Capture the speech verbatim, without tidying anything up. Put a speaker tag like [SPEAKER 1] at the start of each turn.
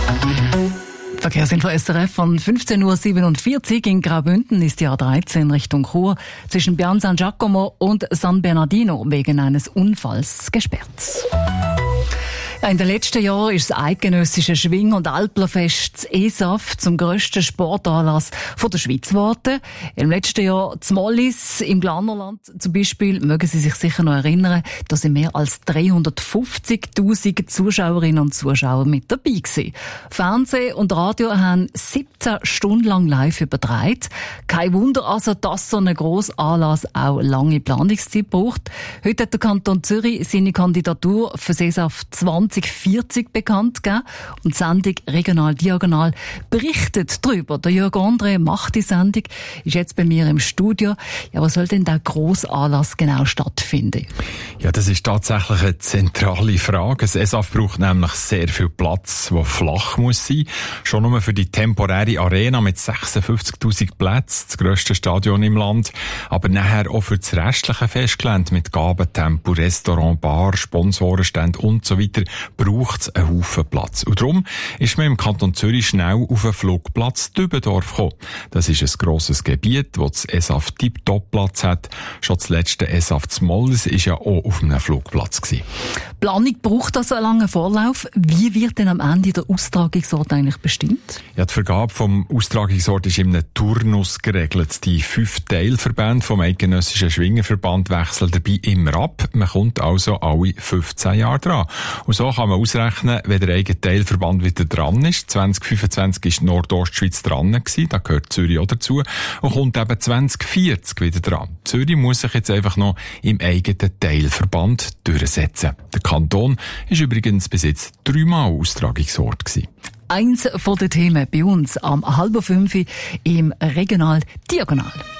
[SPEAKER 1] Verkehrsinfo S R F von fünfzehn Uhr siebenundvierzig. In Graubünden ist die A dreizehn Richtung Chur zwischen Bian San Giacomo und San Bernardino wegen eines Unfalls gesperrt. In den letzten Jahren ist das eidgenössische Schwing- und Alplerfest das E S A F zum grössten Sportanlass von der Schweiz geworden. Im letzten Jahr das Mollis im Glarnerland zum Beispiel, mögen Sie sich sicher noch erinnern, da sind mehr als dreihundertfünfzigtausend Zuschauerinnen und Zuschauer mit dabei gewesen. Fernsehen und Radio haben siebzehn Stunden lang live übertragen. Kein Wunder also, dass so ein grosser Anlass auch lange Planungszeit braucht. Heute hat der Kanton Zürich seine Kandidatur für das E S A F zwanzig vierzig bekannt gegeben und die Sendung Regional Diagonal berichtet darüber. Der Jörg André macht die Sendung, ist jetzt bei mir im Studio. Ja, was soll denn der grosse Anlass genau stattfinden?
[SPEAKER 2] Ja, das ist tatsächlich eine zentrale Frage. Das E S A F braucht nämlich sehr viel Platz, der flach muss sein. Schon nur für die temporäre Arena mit sechsundfünfzigtausend Plätzen, das grösste Stadion im Land. Aber nachher auch für das restliche Festgelände mit Gabentempo, Restaurant, Bar, Sponsorenstände und so weiter braucht es einen Haufen Platz. Und darum ist man im Kanton Zürich schnell auf den Flugplatz Dübendorf gekommen. Das ist ein grosses Gebiet, wo das E S A F tiptop Platz hat. Schon das letzte E S A F zu Mollis war ja auch auf einem Flugplatz gewesen.
[SPEAKER 1] Planung braucht also einen langen Vorlauf. Wie wird denn am Ende der Austragungsort eigentlich bestimmt?
[SPEAKER 2] Ja, die Vergabe vom Austragungsort ist in einem Turnus geregelt. Die fünf Teilverbände vom Eidgenössischen Schwingerverband wechseln dabei immer ab. Man kommt also alle fünfzehn Jahre dran. Und so kann man ausrechnen, wenn der eigene Teilverband wieder dran ist. zwanzig fünfundzwanzig war die Nordostschweiz dran gewesen, da gehört Zürich auch dazu, und kommt eben zwanzig vierzig wieder dran. Zürich muss sich jetzt einfach noch im eigenen Teilverband durchsetzen. Der Kanton ist übrigens bis jetzt dreimal Austragungsort gewesen.
[SPEAKER 1] Eins von den Themen bei uns am halb fünf im Regional Diagonal.